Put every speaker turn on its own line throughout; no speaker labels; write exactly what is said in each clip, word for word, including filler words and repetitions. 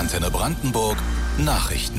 Antenne Brandenburg Nachrichten.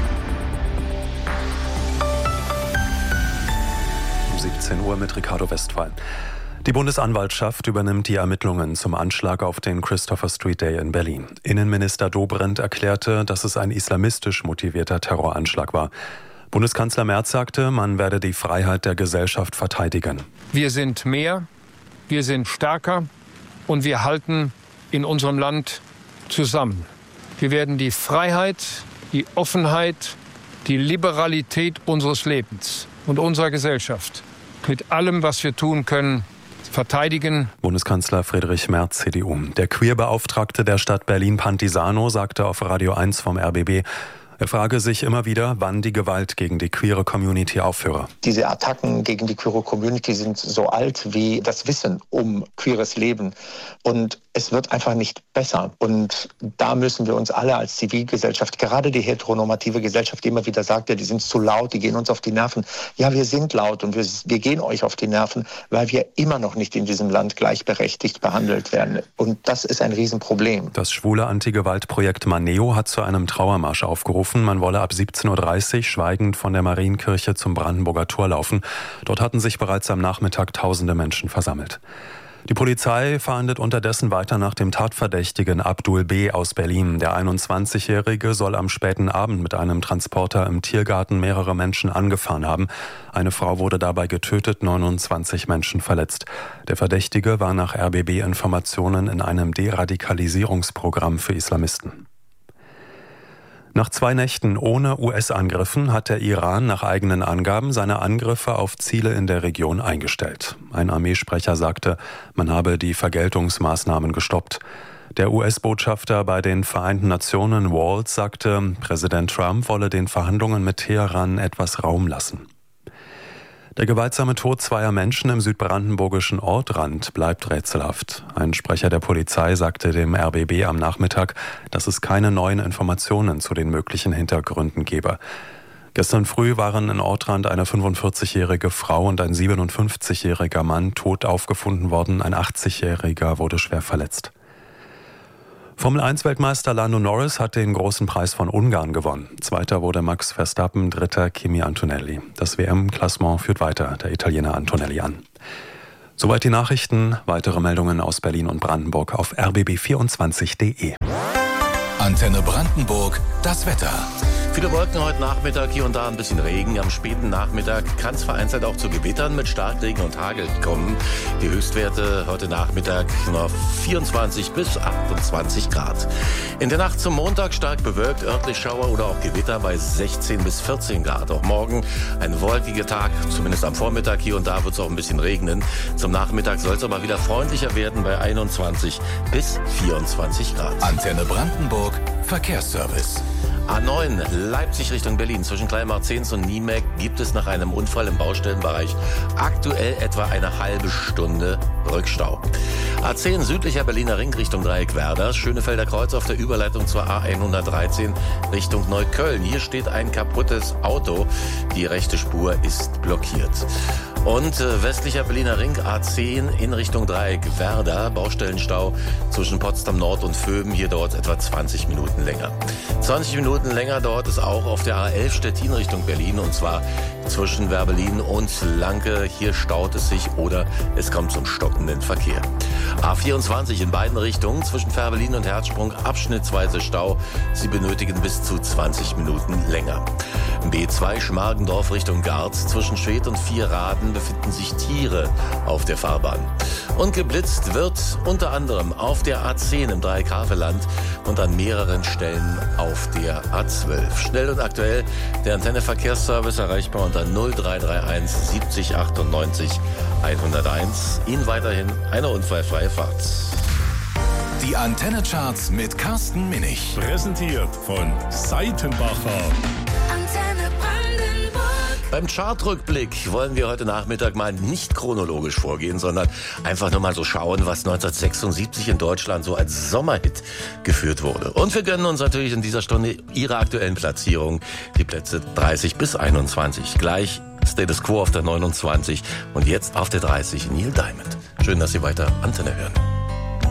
Um siebzehn Uhr mit Ricardo Westphal. Die Bundesanwaltschaft übernimmt die Ermittlungen zum Anschlag auf den Christopher Street Day in Berlin. Innenminister Dobrindt erklärte, dass es ein islamistisch motivierter Terroranschlag war. Bundeskanzler Merz sagte, man werde die Freiheit der Gesellschaft verteidigen.
Wir sind mehr, wir sind stärker und wir halten in unserem Land zusammen. Wir werden die Freiheit, die Offenheit, die Liberalität unseres Lebens und unserer Gesellschaft mit allem, was wir tun können, verteidigen.
Bundeskanzler Friedrich Merz, C D U. Der Queerbeauftragte der Stadt Berlin, Pantisano, sagte auf Radio eins vom R B B, er frage sich immer wieder, wann die Gewalt gegen die queere Community aufhöre.
Diese Attacken gegen die queere Community sind so alt wie das Wissen um queeres Leben. Und es wird einfach nicht besser. Und da müssen wir uns alle als Zivilgesellschaft, gerade die heteronormative Gesellschaft, die immer wieder sagt, ja, die sind zu laut, die gehen uns auf die Nerven. Ja, wir sind laut und wir, wir gehen euch auf die Nerven, weil wir immer noch nicht in diesem Land gleichberechtigt behandelt werden. Und das ist ein Riesenproblem.
Das schwule Anti-Gewalt-Projekt Maneo hat zu einem Trauermarsch aufgerufen. Man wolle ab siebzehn Uhr dreißig schweigend von der Marienkirche zum Brandenburger Tor laufen. Dort hatten sich bereits am Nachmittag tausende Menschen versammelt. Die Polizei fahndet unterdessen weiter nach dem Tatverdächtigen Abdul B. aus Berlin. Der einundzwanzigjährige soll am späten Abend mit einem Transporter im Tiergarten mehrere Menschen angefahren haben. Eine Frau wurde dabei getötet, neunundzwanzig Menschen verletzt. Der Verdächtige war nach R B B-Informationen in einem Deradikalisierungsprogramm für Islamisten. Nach zwei Nächten ohne U S-Angriffen hat der Iran nach eigenen Angaben seine Angriffe auf Ziele in der Region eingestellt. Ein Armeesprecher sagte, man habe die Vergeltungsmaßnahmen gestoppt. Der U S-Botschafter bei den Vereinten Nationen, Waltz, sagte, Präsident Trump wolle den Verhandlungen mit Teheran etwas Raum lassen. Der gewaltsame Tod zweier Menschen im südbrandenburgischen Ortrand bleibt rätselhaft. Ein Sprecher der Polizei sagte dem R B B am Nachmittag, dass es keine neuen Informationen zu den möglichen Hintergründen gebe. Gestern früh waren in Ortrand eine fünfundvierzigjährige Frau und ein siebenundfünfzigjähriger Mann tot aufgefunden worden. Ein achtzigjähriger wurde schwer verletzt. Formel eins Weltmeister Lando Norris hat den großen Preis von Ungarn gewonnen. Zweiter wurde Max Verstappen, dritter Kimi Antonelli. Das W M-Klassement führt weiter der Italiener Antonelli an. Soweit die Nachrichten. Weitere Meldungen aus Berlin und Brandenburg auf r b b vierundzwanzig punkt d e.
Antenne Brandenburg, das Wetter.
Viele Wolken heute Nachmittag, hier und da ein bisschen Regen. Am späten Nachmittag kann es vereinzelt auch zu Gewittern mit Starkregen und Hagel kommen. Die Höchstwerte heute Nachmittag noch vierundzwanzig bis achtundzwanzig Grad. In der Nacht zum Montag stark bewölkt, örtlich Schauer oder auch Gewitter bei sechzehn bis vierzehn Grad. Auch morgen ein wolkiger Tag, zumindest am Vormittag. Hier und da wird es auch ein bisschen regnen. Zum Nachmittag soll es aber wieder freundlicher werden bei einundzwanzig bis vierundzwanzig Grad.
Antenne Brandenburg, Verkehrsservice.
A neun Leipzig Richtung Berlin zwischen Kleinmarzens und Niemek gibt es nach einem Unfall im Baustellenbereich aktuell etwa eine halbe Stunde Rückstau. A zehn südlicher Berliner Ring Richtung Dreieck Werder, Schönefelder Kreuz auf der Überleitung zur A hundertdreizehn Richtung Neukölln. Hier steht ein kaputtes Auto, die rechte Spur ist blockiert. Und äh, westlicher Berliner Ring A zehn in Richtung Dreieck Werder, Baustellenstau zwischen Potsdam Nord und Vöben, hier dauert es etwa zwanzig Minuten länger. zwanzig Minuten länger dauert es auch auf der A elf Stettin Richtung Berlin, und zwar zwischen Werbelin und Lanke. Hier staut es sich oder es kommt zum stockenden Verkehr. A vierundzwanzig in beiden Richtungen zwischen Werbelin und Herzsprung abschnittsweise Stau. Sie benötigen bis zu zwanzig Minuten länger. B zwei Schmargendorf Richtung Garz zwischen Schwedt und Vierraden befinden sich Tiere auf der Fahrbahn. Und geblitzt wird unter anderem auf der A zehn im Dreieck-Havelland und an mehreren Stellen auf der A zwölf. Schnell und aktuell der Antenne Verkehrsservice erreichbar unter null drei drei eins siebzig achtundneunzig hunderteins. Ihnen weiterhin eine unfallfreie Fahrt.
Die Antenne Charts mit Carsten Minich.
Präsentiert von Seitenbacher.
Antenne Brandenburg.
Beim Chartrückblick wollen wir heute Nachmittag mal nicht chronologisch vorgehen, sondern einfach nur mal so schauen, was neunzehnhundertsechsundsiebzig in Deutschland so als Sommerhit geführt wurde. Und wir gönnen uns natürlich in dieser Stunde Ihre aktuellen Platzierungen, die Plätze dreißig bis einundzwanzig. Gleich Status Quo auf der neunundzwanzig und jetzt auf der dreißig Neil Diamond. Schön, dass Sie weiter Antenne hören.